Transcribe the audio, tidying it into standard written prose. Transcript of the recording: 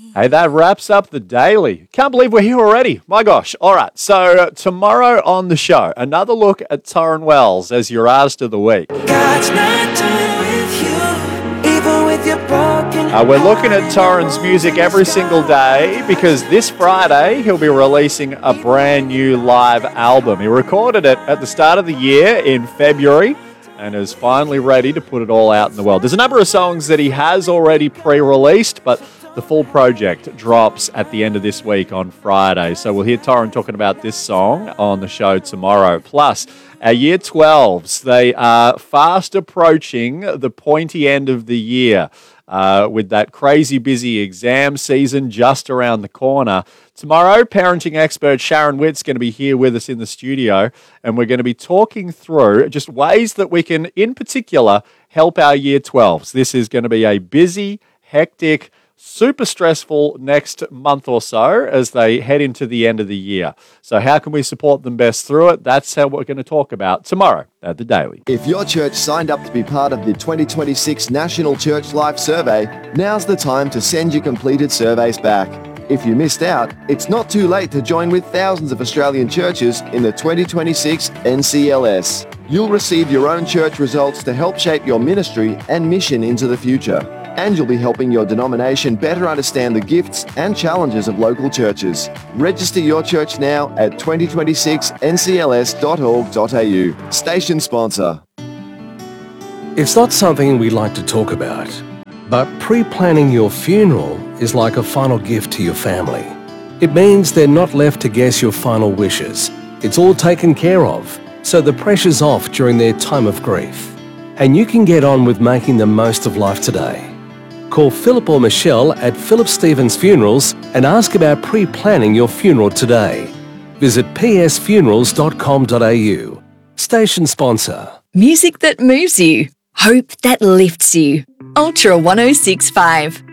Hey, that wraps up the daily. Can't believe we're here already. My gosh. All right. So tomorrow on the show, another look at Torrin Wells as your artist of the week. God's not done with you, even with your broken We're looking at Torrin's music every single day because this Friday he'll be releasing a brand new live album. He recorded it at the start of the year in February and is finally ready to put it all out in the world. There's a number of songs that he has already pre-released, but the full project drops at the end of this week on Friday. So we'll hear Torrin talking about this song on the show tomorrow. Plus, our Year 12s, they are fast approaching the pointy end of the year with that crazy busy exam season just around the corner. Tomorrow, parenting expert Sharon Witt's going to be here with us in the studio, and we're going to be talking through just ways that we can, in particular, help our Year 12s. This is going to be a busy, hectic, super stressful next month or so as they head into the end of the year. So how can we support them best through it? That's how we're going to talk about tomorrow at The Daily. If your church signed up to be part of the 2026 National Church Life Survey, now's the time to send your completed surveys back. If you missed out, it's not too late to join with thousands of Australian churches in the 2026 NCLS. You'll receive your own church results to help shape your ministry and mission into the future. And you'll be helping your denomination better understand the gifts and challenges of local churches. Register your church now at 2026ncls.org.au. Station sponsor. It's not something we like to talk about, but pre-planning your funeral is like a final gift to your family. It means they're not left to guess your final wishes. It's all taken care of, so the pressure's off during their time of grief. And you can get on with making the most of life today. Call Philip or Michelle at Philip Stevens Funerals and ask about pre-planning your funeral today. Visit psfunerals.com.au. Station sponsor. Music that moves you. Hope that lifts you. Ultra 1065.